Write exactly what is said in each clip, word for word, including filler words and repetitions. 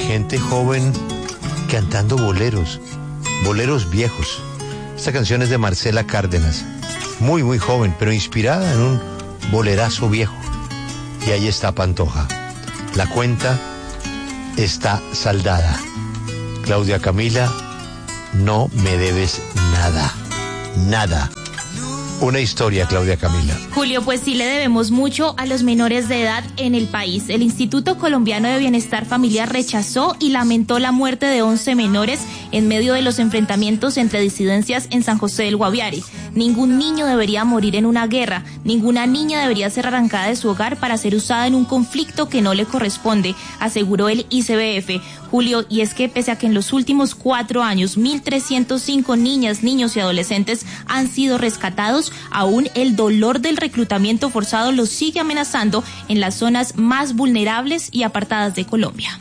gente joven cantando boleros, boleros viejos. Esta canción es de Marcela Cárdenas, muy muy joven, pero inspirada en un bolerazo viejo. Y ahí está Pantoja. La cuenta está saldada. Claudia Camila, no me debes nada, nada. Una historia, Claudia Camila. Julio, pues sí le debemos mucho a los menores de edad en el país. El Instituto Colombiano de Bienestar Familiar rechazó y lamentó la muerte de once menores en medio de los enfrentamientos entre disidencias en San José del Guaviare. Ningún niño debería morir en una guerra, ninguna niña debería ser arrancada de su hogar para ser usada en un conflicto que no le corresponde, aseguró el I C B F. Julio, y es que pese a que en los últimos cuatro años mil trescientos cinco niñas, niños y adolescentes han sido rescatados, aún el dolor del reclutamiento forzado los sigue amenazando en las zonas más vulnerables y apartadas de Colombia.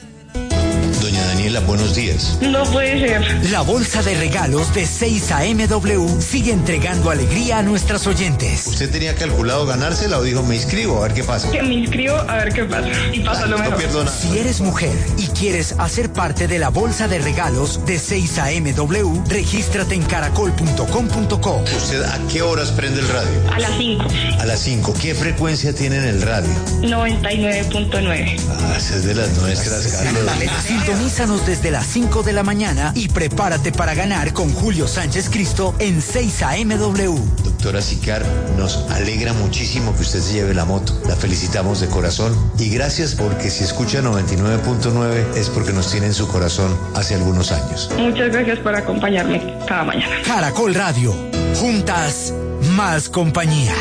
Doña Daniela, buenos días. No puede ser. La bolsa de regalos de seis A M W sigue entregando alegría a nuestras oyentes. ¿Usted tenía calculado ganársela o dijo me inscribo a ver qué pasa? Que me inscribo a ver qué pasa. Y pasa lo mejor. No pierdo nada. Si eres mujer y quieres hacer parte de la bolsa de regalos de seis A M W, regístrate en caracol punto com punto co. ¿Usted a qué horas prende el radio? A las cinco. A las cinco. ¿Qué frecuencia tiene en el radio? noventa y nueve punto nueve. Ah, esa es de las nuestras, Carlos. Sintonízanos desde las cinco de la mañana y prepárate para ganar con Julio Sánchez Cristo en seis A M W. Doctora Sicar, nos alegra muchísimo que usted se lleve la moto. La felicitamos de corazón y gracias porque si escucha noventa y nueve punto nueve es porque nos tiene en su corazón hace algunos años. Muchas gracias por acompañarme cada mañana. Caracol Radio, juntas, más compañía.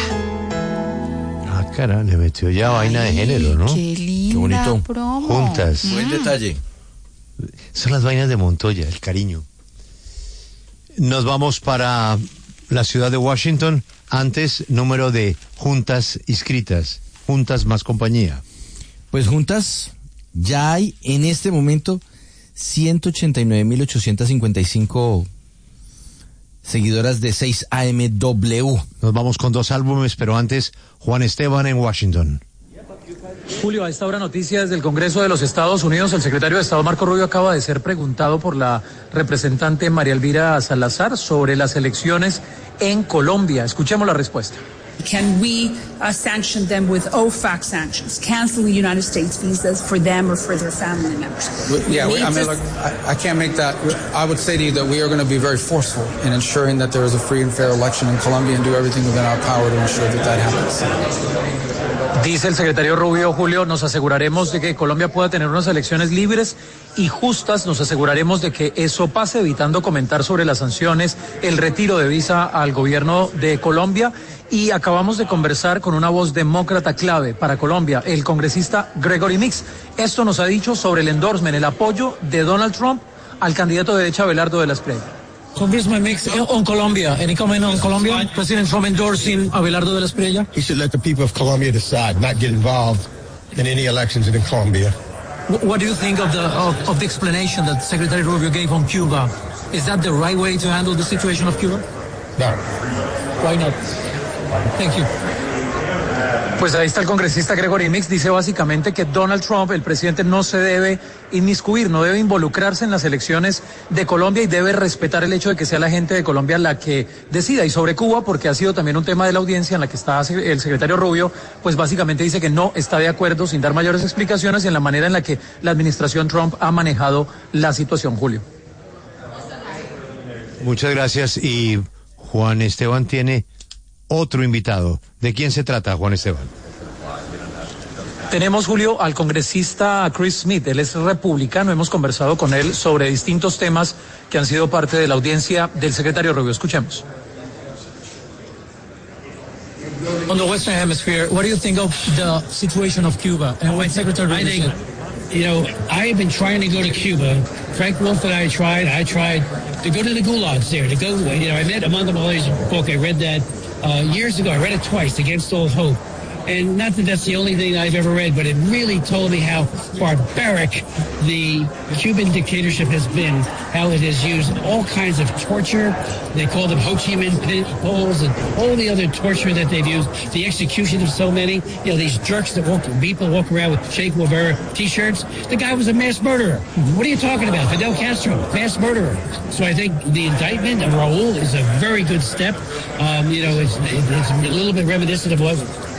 Ah, cara, le metió ya Ay, vaina de género, ¿no? Qué linda Qué bonito. promo. Juntas. Mm. Buen detalle. Son las vainas de Montoya, el cariño. Nos vamos para la ciudad de Washington. Antes, número de juntas inscritas. Juntas más compañía. Pues juntas, ya hay en este momento ciento ochenta y nueve mil ochocientos cincuenta y cinco seguidoras de seis A M W. Nos vamos con dos álbumes, pero antes, Juan Esteban en Washington. Julio, a esta hora noticias del Congreso de los Estados Unidos. El secretario de Estado Marco Rubio acaba de ser preguntado por la representante María Elvira Salazar sobre las elecciones en Colombia. Escuchemos la respuesta. Can we uh, sanction them with O F A C sanctions, cancel the United States visas for them or for their family members? Yeah, we, I mean, look, I, I can't make that. I would say to you that we are going to be very forceful in ensuring that there is a free and fair election in Colombia and do everything within our power to ensure that that happens. Dice el secretario Rubio, Julio, nos aseguraremos de que Colombia pueda tener unas elecciones libres y justas, nos aseguraremos de que eso pase, evitando comentar sobre las sanciones, el retiro de visa al gobierno de Colombia. Y acabamos de conversar con una voz demócrata clave para Colombia, el congresista Gregory Mix. Esto nos ha dicho sobre el endorsement, el apoyo de Donald Trump al candidato de derecha Abelardo de la Espriella. Congressman Mix, on Colombia, any comment on Colombia? President Trump endorsing Abelardo de la Espriella? He should let the people of Colombia decide, not get involved in any elections in Colombia. What do you think of the of, of the explanation that Secretary Rubio gave on Cuba? Is that the right way to handle the situation of Cuba? No. Why not? Thank you. Pues ahí está el congresista Gregory Mix, dice básicamente que Donald Trump, el presidente, no se debe inmiscuir, no debe involucrarse en las elecciones de Colombia y debe respetar el hecho de que sea la gente de Colombia la que decida. Y sobre Cuba, porque ha sido también un tema de la audiencia en la que está el secretario Rubio, pues básicamente dice que no está de acuerdo, sin dar mayores explicaciones, en la manera en la que la administración Trump ha manejado la situación, Julio. Muchas gracias. Y Juan Esteban tiene otro invitado. ¿De quién se trata, Juan Esteban? Tenemos, Julio, al congresista Chris Smith. Él es republicano. Hemos conversado con él sobre distintos temas que han sido parte de la audiencia del secretario Rubio. Escuchemos. On the Western Hemisphere, what do you think of the situation of Cuba and what Secretary Rubio I think, said? you know, I've been trying to go to Cuba. Frank Wolf and I tried. I tried to go to the gulags there, to go, you know, I met Amanda Malaysia book. I read that uh, years ago. I read it twice, Against All Hope. And not that that's the only thing I've ever read, but it really told me how barbaric the Cuban dictatorship has been, how it has used all kinds of torture. They call them Ho Chi Minh pit poles and all the other torture that they've used, the execution of so many, you know, these jerks that walk, people walk around with Che Guevara t-shirts. The guy was a mass murderer. What are you talking about? Fidel Castro, mass murderer. So I think the indictment of Raul is a very good step. Um, you know, it's, it's a little bit reminiscent of what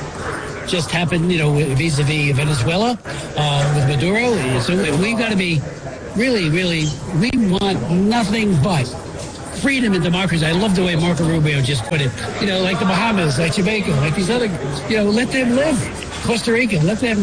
just happened, you know, vis-a-vis Venezuela uh, with Maduro. So we've got to be really, really, we want nothing but freedom and democracy. I love the way Marco Rubio just put it. You know, like the Bahamas, like Jamaica, like these other, you know, let them live. Costa Rica, let them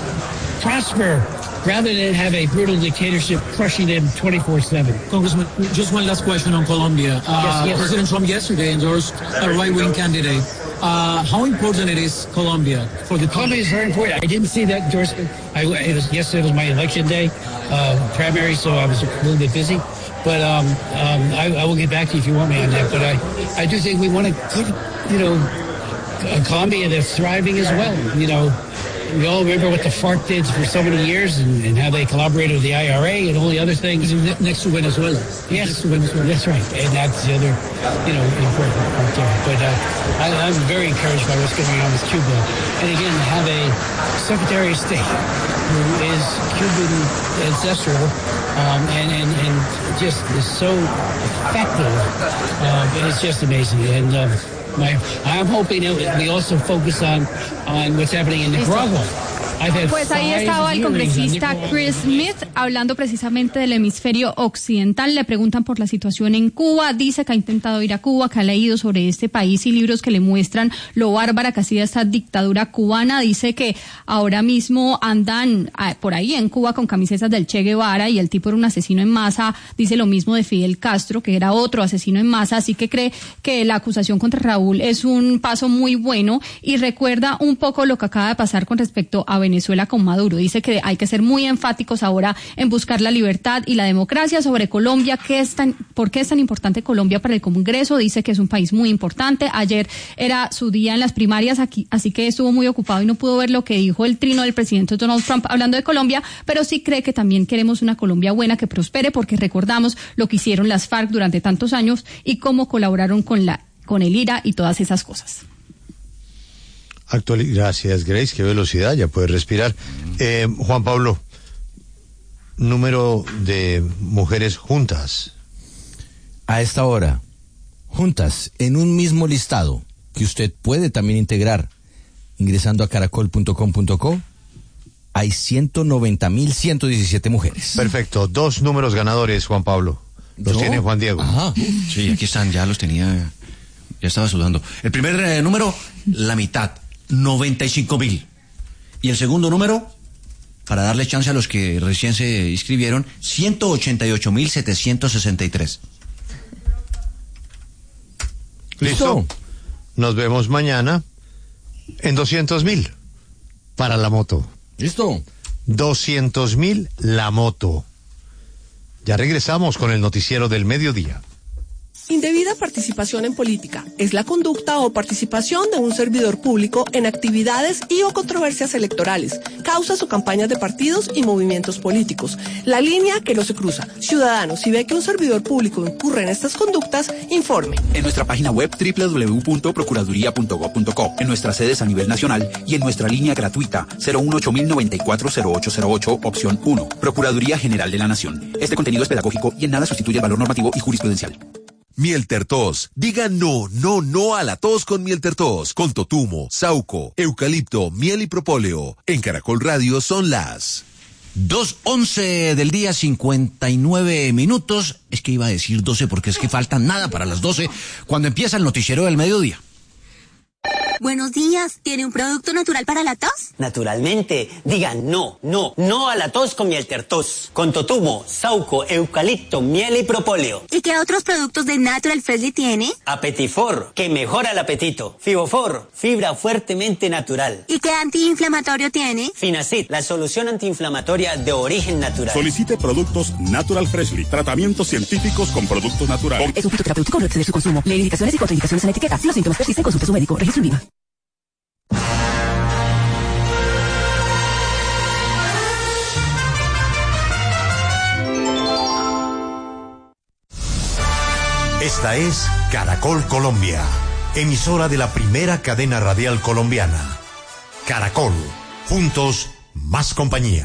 prosper, rather than have a brutal dictatorship crushing them twenty-four seven. Congressman, just one last question on Colombia. Uh, yes, yes. President Trump yesterday endorsed a right-wing candidate. Uh, how important it is Colombia for the Colombia is very important. I didn't see that endorsement. I, it was, yesterday was my election day, uh, primary, so I was a little bit busy. But um, um, I, I will get back to you if you want me on that. But I, I do think we want to put, you know, a Colombia that's thriving as well. You know, we all remember what the FARC did for so many years and, and how they collaborated with the I R A and all the other things. Next to Venezuela. Yes, next to Venezuela. That's right. And that's the other, you know, important part there. But uh, I, I'm very encouraged by what's going on with Cuba. And again, to have a Secretary of State who is Cuban ancestral um, and, and, and just is so effective. Uh, it's just amazing. And uh, My, I'm hoping that we also focus on, on what's happening in Nicaragua. Pues ahí estaba el congresista Chris Smith hablando precisamente del hemisferio occidental. Le preguntan por la situación en Cuba. Dice que ha intentado ir a Cuba, que ha leído sobre este país y libros que le muestran lo bárbara que ha sido esta dictadura cubana. Dice que ahora mismo andan por ahí en Cuba con camisetas del Che Guevara y el tipo era un asesino en masa. Dice lo mismo de Fidel Castro, que era otro asesino en masa. Así que cree que la acusación contra Raúl es un paso muy bueno y recuerda un poco lo que acaba de pasar con respecto a Venezuela. Venezuela con Maduro. Dice que hay que ser muy enfáticos ahora en buscar la libertad y la democracia. Sobre Colombia, ¿qué es tan, ¿por qué es tan importante Colombia para el Congreso? Dice que es un país muy importante. Ayer era su día en las primarias, aquí, así que estuvo muy ocupado y no pudo ver lo que dijo el trino del presidente Donald Trump hablando de Colombia, pero sí cree que también queremos una Colombia buena que prospere, porque recordamos lo que hicieron las FARC durante tantos años y cómo colaboraron con la con el I R A y todas esas cosas. Actual... Gracias, Grace, qué velocidad, ya puedes respirar. Eh, Juan Pablo, número de mujeres juntas. A esta hora, juntas, en un mismo listado, que usted puede también integrar, ingresando a caracol punto com punto co, hay ciento noventa mil ciento diecisiete mujeres. Perfecto, dos números ganadores, Juan Pablo. Los ¿Yo? Tiene Juan Diego. Ajá. Sí, aquí están, ya los tenía, ya estaba sudando. El primer eh, número, la mitad. noventa y cinco mil. Y el segundo número, para darle chance a los que recién se inscribieron, ciento ochenta y ocho mil setecientos sesenta y tres. ¿Listo? Nos vemos mañana en doscientos mil para la moto. ¿Listo? doscientos mil la moto. Ya regresamos con el noticiero del mediodía. Indebida participación en política es la conducta o participación de un servidor público en actividades y o controversias electorales, causas o campañas de partidos y movimientos políticos. La línea que no se cruza. Ciudadanos, si ve que un servidor público incurre en estas conductas, informe. En nuestra página web doble u doble u doble u punto procuraduría punto gob punto co, en nuestras sedes a nivel nacional y en nuestra línea gratuita cero uno ocho mil noventa y cuatro cero ocho cero ocho, opción uno. Procuraduría General de la Nación. Este contenido es pedagógico y en nada sustituye el valor normativo y jurisprudencial. Miel Tertos. Diga no, no, no a la tos con Miel Tertos. Con totumo, sauco, eucalipto, miel y propóleo. En Caracol Radio son las dos once del día, cincuenta y nueve minutos. Es que iba a decir doce porque es que faltan nada para las doce cuando empieza el noticiero del mediodía. Buenos días, ¿tiene un producto natural para la tos? Naturalmente, digan no, no, no a la tos con Miel Tertos. Con totumo, sauco, eucalipto, miel y propóleo. ¿Y qué otros productos de Natural Freshly tiene? Apetifor, que mejora el apetito. Fibofor, fibra fuertemente natural. ¿Y qué antiinflamatorio tiene? Finacid, la solución antiinflamatoria de origen natural. Solicite productos Natural Freshly, tratamientos científicos con productos naturales. Es un fitoterapéutico, no excede su consumo. Lee indicaciones y contraindicaciones en la etiqueta. Si los síntomas persisten, consulte a su médico. Registro en Viva. Esta es Caracol Colombia, emisora de la primera cadena radial colombiana. Caracol, juntos, más compañía.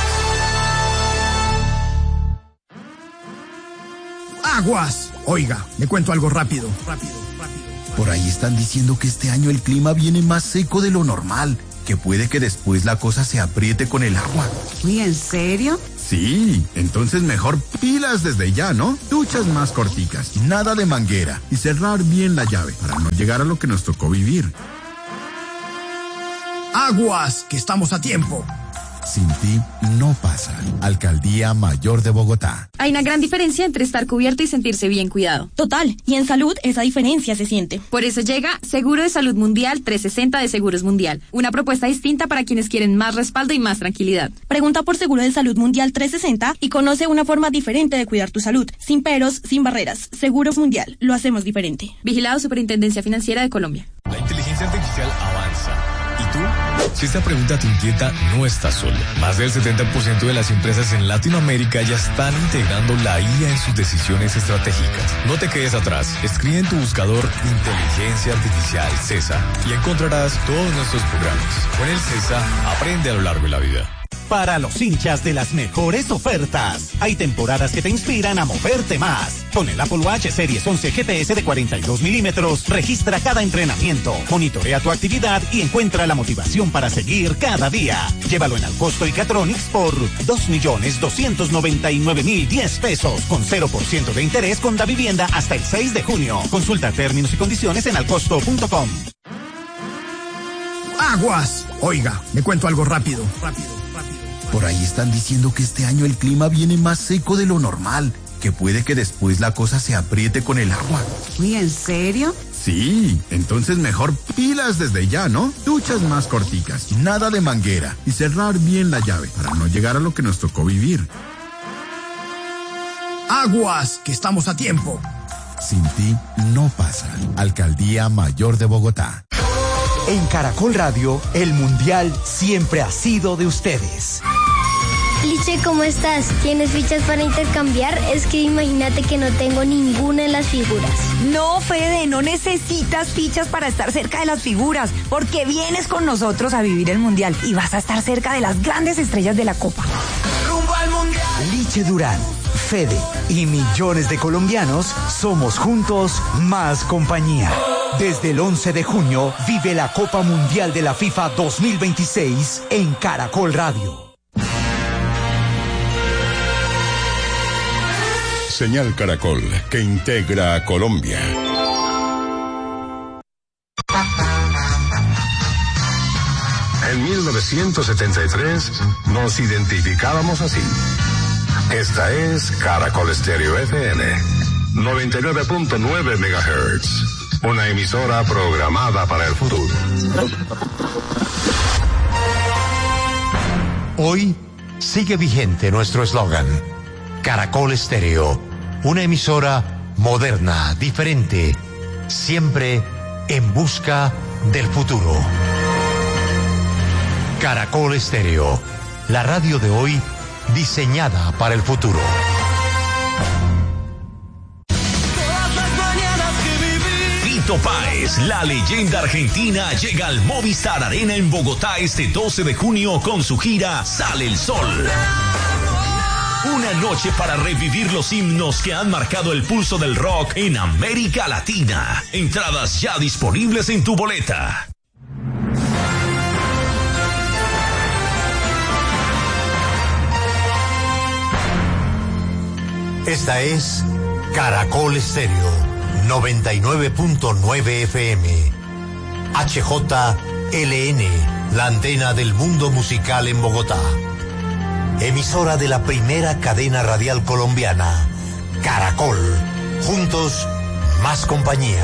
¡Aguas! Oiga, le cuento algo rápido. Rápido, rápido. Por ahí están diciendo que este año el clima viene más seco de lo normal, que puede que después la cosa se apriete con el agua. Uy, ¿en serio? Sí, entonces mejor pilas desde ya, ¿no? Duchas más corticas, nada de manguera y cerrar bien la llave para no llegar a lo que nos tocó vivir. ¡Aguas! Que estamos a tiempo. Sin ti no pasa. Alcaldía Mayor de Bogotá. Hay una gran diferencia entre estar cubierto y sentirse bien cuidado. Total, y en salud esa diferencia se siente. Por eso llega Seguro de Salud Mundial trescientos sesenta de Seguros Mundial, una propuesta distinta para quienes quieren más respaldo y más tranquilidad. Pregunta por Seguro de Salud Mundial trescientos sesenta y conoce una forma diferente de cuidar tu salud, sin peros, sin barreras. Seguro Mundial, lo hacemos diferente. Vigilado Superintendencia Financiera de Colombia. La inteligencia artificial avanza. ¿Y tú? Si esta pregunta te inquieta, no estás solo. Más del setenta por ciento de las empresas en Latinoamérica ya están integrando la I A en sus decisiones estratégicas. No te quedes atrás. Escribe en tu buscador Inteligencia Artificial CESA y encontrarás todos nuestros programas. Con el CESA, aprende a lo largo de la vida. Para los hinchas de las mejores ofertas, hay temporadas que te inspiran a moverte más. Con el Apple Watch Series once G P S de cuarenta y dos milímetros, registra cada entrenamiento, monitorea tu actividad y encuentra la motivación para seguir cada día. Llévalo en Alcosto y Catronics por dos millones doscientos noventa y nueve mil diez pesos, con cero por ciento de interés con Da Vivienda hasta el seis de junio. Consulta términos y condiciones en alcosto punto com. ¡Aguas! Oiga, le cuento algo rápido. Rápido, rápido. Por ahí están diciendo que este año el clima viene más seco de lo normal, que puede que después la cosa se apriete con el agua. Uy, ¿en serio? Sí, entonces mejor pilas desde ya, ¿no? Duchas más corticas, nada de manguera y cerrar bien la llave para no llegar a lo que nos tocó vivir. ¡Aguas! Que estamos a tiempo. Sin ti no pasa. Alcaldía Mayor de Bogotá. En Caracol Radio, el Mundial siempre ha sido de ustedes. Liche, ¿cómo estás? ¿Tienes fichas para intercambiar? Es que imagínate que no tengo ninguna en las figuras. No, Fede, no necesitas fichas para estar cerca de las figuras, porque vienes con nosotros a vivir el Mundial y vas a estar cerca de las grandes estrellas de la Copa. ¡Rumbo al Mundial! Liche Durán, Fede y millones de colombianos somos juntos más compañía. Desde el once de junio vive la Copa Mundial de la FIFA dos mil veintiséis en Caracol Radio. Señal Caracol, que integra a Colombia. En mil novecientos setenta y tres nos identificábamos así. Esta es Caracol Estéreo F M, noventa y nueve punto nueve megahertz, una emisora programada para el futuro. Hoy sigue vigente nuestro eslogan, Caracol Estéreo, una emisora moderna, diferente, siempre en busca del futuro. Caracol Estéreo, la radio de hoy diseñada para el futuro. Fito Páez, la leyenda argentina, llega al Movistar Arena en Bogotá este doce de junio con su gira Sale el Sol. Una noche para revivir los himnos que han marcado el pulso del rock en América Latina. Entradas ya disponibles en tu boleta. Esta es Caracol Estéreo, noventa y nueve punto nueve F M. H J L N, la antena del mundo musical en Bogotá. Emisora de la primera cadena radial colombiana, Caracol. Juntos, más compañía.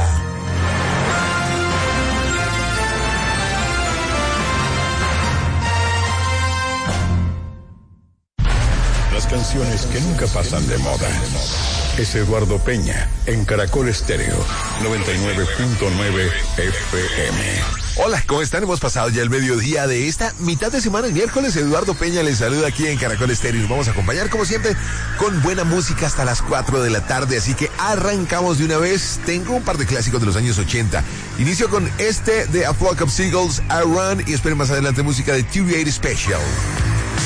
Las canciones que nunca pasan de moda. Es Eduardo Peña en Caracol Estéreo, noventa y nueve punto nueve F M. Hola, ¿cómo están? Hemos pasado ya el mediodía de esta mitad de semana, el miércoles. Eduardo Peña les saluda aquí en Caracol Estéreo. Nos vamos a acompañar, como siempre, con buena música hasta las cuatro de la tarde. Así que arrancamos de una vez. Tengo un par de clásicos de los años ochenta. Inicio con este de A Flock of Seagulls, I Run, y esperen más adelante música de Two eight Special.